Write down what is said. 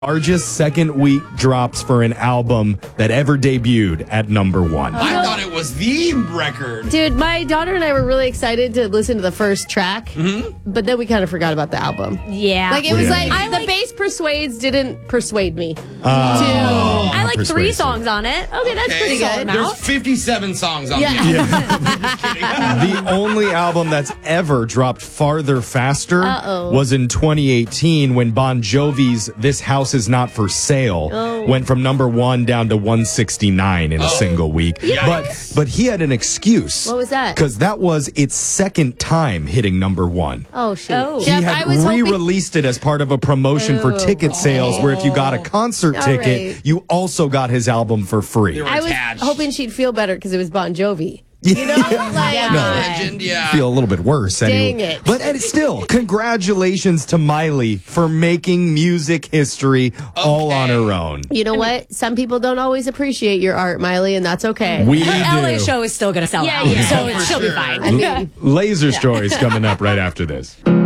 Largest second week drops for an album that ever debuted at number one. I thought it was the record. Dude, my daughter and I were really excited to listen to the first track, but then we kind of forgot about the album. Yeah. Like, it was the bass persuades didn't persuade me. I like 3 persuasive. songs on it. Okay, that's pretty good. There's 57 songs on the album. The only album that's ever dropped farther faster was in 2018 when Bon Jovi's This House Is Not For Sale went from number 1 down to 169 in a single week. But he had an excuse. What was that? Because that was its second time hitting number 1. Oh, shoot. Oh. He Jeff, had I was hoping... re-released it as part of a promotion for ticket sales where if you got a concert ticket, right. you also got his album for free. They were I was attached. hoping she'd feel better because it was Bon Jovi. You know? Legend, yeah. Feel a little bit worse. Dang it. But still, congratulations to Miley for making music history all on her own. You know what? Some people don't always appreciate your art, Miley, and that's okay. We Her LA do. show is still going to sell out, so she'll be fine. I mean, Laser Stories coming up right after this.